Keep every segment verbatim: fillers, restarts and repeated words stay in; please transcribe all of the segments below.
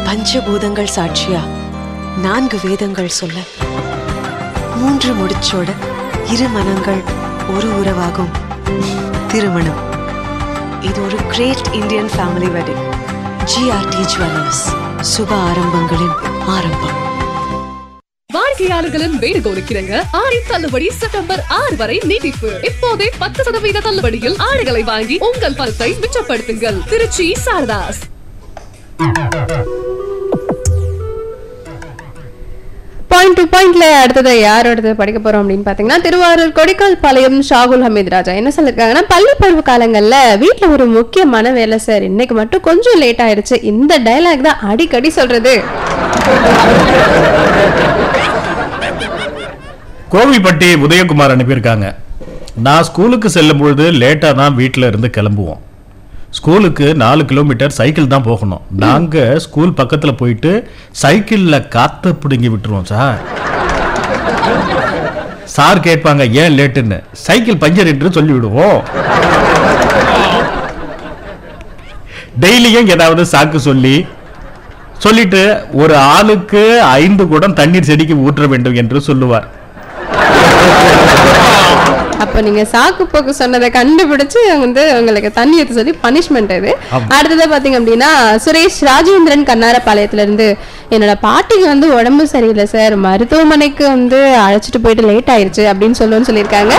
பஞ்சபூதங்கள் சாட்சியா நான்கு வேதங்கள் சொல்ல மூன்று முடிச்சோட இரு மனங்கள் ஒரு உறவாகும் திருமணம். இது ஒரு great Indian family wedding. GRT jewellers, சுப ஆரம்பங்களின் ஆரம்பம். வாடிக்கையாளர்களின் வேண்டுகோளுக்கிறங்க ஆடி தள்ளுபடி செப்டம்பர் ஆறு வரை நீட்டிப்பு. இப்போதே பத்து சதவீத தள்ளுபடியில் ஆடைகளை வாங்கி உங்கள் பணத்தை மிச்சப்படுத்துங்கள். திருச்சி சாரதாஸ். பாயிண்ட் டூ பாயிண்ட்ல அடுத்தது யார் அடுத்தது படிக்க போறோம் அப்படின்னு பாத்தீங்கன்னா திருவாரூர் கொடிக்கால் பாளையம் ஷாகுல் ஹமீத் ராஜா என்ன சொல்லிருக்காங்கன்னா, பள்ளி பருவ காலங்கள்ல வீட்டுல ஒரு முக்கியமான வேலை சார், இன்னைக்கு மட்டும் கொஞ்சம் லேட் ஆயிடுச்சு. இந்த டயலாக் தான் அடிக்கடி சொல்றது. கோவில்பட்டி உதயகுமார் அனுப்பியிருக்காங்க. நான் ஸ்கூலுக்கு செல்லும் பொழுது லேட்டா தான் வீட்டுல இருந்து கிளம்புவோம். ஸ்கூலுக்கு நாலு கிலோமீட்டர் சைக்கிள் தான் போகணும். நாங்க ஸ்கூல் பக்கத்துல போயிட்டு சைக்கிள்ல காத்த பிடுங்கி விட்டுருவோம் சார். சார் கேட்பாங்க ஏன் லேட்டுன்னு. சைக்கிள் பஞ்சர் என்று சொல்லிவிடுவோம். டெய்லியும் ஏதாவது சாக்கு சொல்லி சொல்லிட்டு ஒரு ஆளுக்கு ஐந்து குடம் தண்ணீர் செடிக்கு ஊற்ற வேண்டும் என்று சொல்லுவார். அப்ப நீங்க சாக்கு போக்கு சொன்னதை கண்டுபிடிச்சு வந்து உங்களுக்கு தண்ணி ஊத்த சொல்லி பனிஷ்மெண்ட் இது. அடுத்தது பாத்தீங்க அப்படின்னா சுரேஷ் ராஜேந்திரன் கண்ணாரப்பாளையத்துல இருந்து, என்னோட பாட்டிக்கு வந்து உடம்பு சரியில்லை சார், மருத்துவமனைக்கு வந்து அழைச்சிட்டு போயிட்டு லேட் ஆயிருச்சு அப்படின்னு சொல்லுன்னு சொல்லியிருக்காங்க.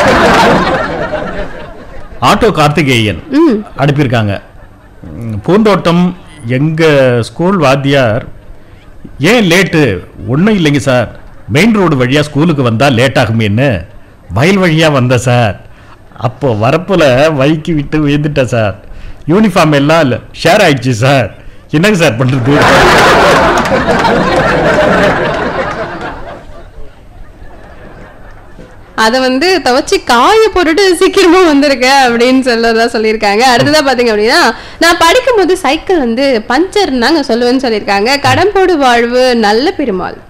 ஆட்டோ கார்த்திகேயன் அனுப்பியிருக்காங்க. பூந்தோட்டம் எங்க ஸ்கூல் வாத்தியார் ஏன் லேட்டு, ஒன்றும் இல்லைங்க சார், மெயின் ரோடு வழியா ஸ்கூலுக்கு வந்தா லேட் ஆகுமேன்னு வயல் வழியா வந்த சார். அப்போ வரப்புல வைக்கி விட்டு விழுந்துட்டேன் சார். யூனிஃபார்ம் எல்லாம் ஷேர் ஆயிடுச்சு சார். என்னங்க சார் பண்றது? அத வந்து துவச்சி காய போட்டுட்டு சீக்கிரமா வந்திருக்க அப்படின்னு சொல்லதா சொல்லியிருக்காங்க. அடுத்ததா பாத்தீங்க அப்படின்னா, நான் படிக்கும் போது சைக்கிள் வந்து பஞ்சர் நாங்க சொல்லுவேன்னு சொல்லியிருக்காங்க. கடம்போடு வாழ்வு நல்ல பெருமாள்.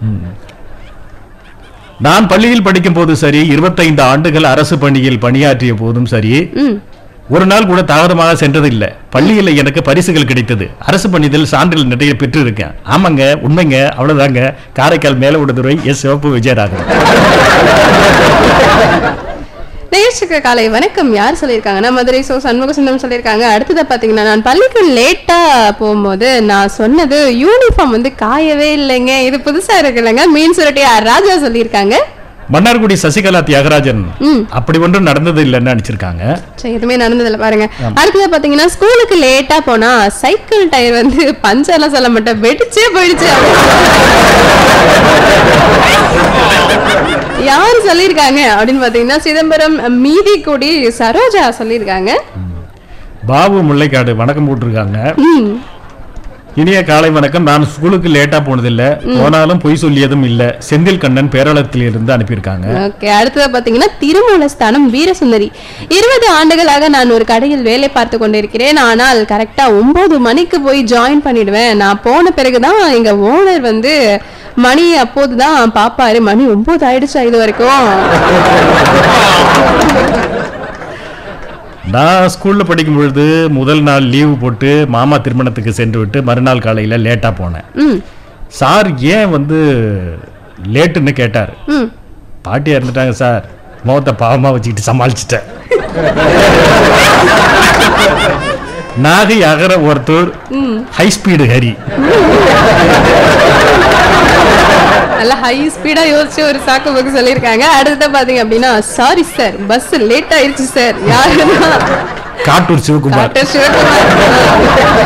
நான் பள்ளியில் படிக்கும் போது சரி, இருபத்தைந்து ஆண்டுகள் அரசு பணியில் பணியாற்றிய போதும் சரி, ஒரு நாள் கூட தாமதமாக சென்றது இல்லை. பள்ளியில் எனக்கு பரிசுகள் கிடைத்தது. அரசு பணியில் சான்றிதழ் நிறைய பெற்று இருக்கேன். ஆமாங்க, உண்மைங்க, அவ்வளவுதாங்க. காரைக்கால் மேல விடுதுறை எஸ் சிவப்பு விஜயராகவன். நேயர்களுக்கு காலை வணக்கம். யார் சொல்லியிருக்காங்கன்னா மதுரை சோ சண்முக சுந்தரம் சொல்லியிருக்காங்க. அடுத்ததை பார்த்தீங்கன்னா, நான் பள்ளிக்கு லேட்டா போகும்போது நான் சொன்னது யூனிஃபார்ம் வந்து காயவே இல்லைங்க, இது புதுசா இருக்குல்லங்க, மீன் சுரட்டி ராஜா சொல்லியிருக்காங்க. மன்னார்குடி சசிகலா தியாகராஜன் அப்படி ஒன்றும் நடந்தது இல்லைன்னு நினைச்சிருக்காங்க. எதுவுமே நடந்ததில்ல பாருங்க. அடுத்தது பாத்தீங்கன்னா, ஸ்கூலுக்கு லேட்டா போனா சைக்கிள் டயர் வந்து பஞ்சர்லாம் சொல்ல மாட்டேன், வெடிச்சே போயிடுச்சு. யாரு சொல்லியிருக்காங்க அப்படின்னு பாத்தீங்கன்னா, சிதம்பரம் மீதி கொடி சரோஜா சொல்லியிருக்காங்க. பாபு முல்லைக்காடு வணக்கம் போட்டிருக்காங்க. இனிய காலை வணக்கம். நான் ஸ்கூலுக்கு லேட்டா போனதில்லை, போனாலும் பொய் சொல்லியதும் இல்ல. செந்தில் கண்ணன் பேரளத்தில் இருந்து அனுப்பியிருக்காங்க. ஓகே, அடுத்தது பாத்தீங்கன்னா திருமூலஸ்தானம் வீரசுந்தரி, இருபது ஆண்டுகளாக நான் ஒரு கடையில் வேலை பார்த்து கொண்டிருக்கிறேன். ஆனால் கரெக்டா ஒன்பது மணிக்கு போய் ஜாயின் பண்ணிடுவேன். நான் போன பிறகுதான் எங்க ஓனர் வந்து மணி அப்போதுதான் பாப்பாரு, மணி ஒன்பது ஆயிடுச்சா இது வரைக்கும். நான் ஸ்கூல்ல படிக்கும் பொழுது முதல் நாள் லீவு போட்டு மாமா திருமணத்துக்கு சென்று விட்டு மறுநாள் காலையில லேட்டா போனேன். சார் ஏன் வந்து லேட்டுன்னு கேட்டார். பாட்டி இறந்துட்டாங்க சார், முகத்தை பாவமா வச்சுக்கிட்டு சமாளிச்சுட்டேன். நாகை அகர ஒருத்தர் ஹை ஸ்பீடு ஹரி. நல்ல ஹை ஸ்பீடா யோசிச்சு ஒரு சாக்கு போக்கு சொல்லியிருக்காங்க. அடுத்தது பாத்தீங்க அப்படின்னா, சாரி சார், பஸ் லேட் ஆயிடுச்சு சார். யாருன்னா காட்டூர் சிவகுமார். சிவகுமார்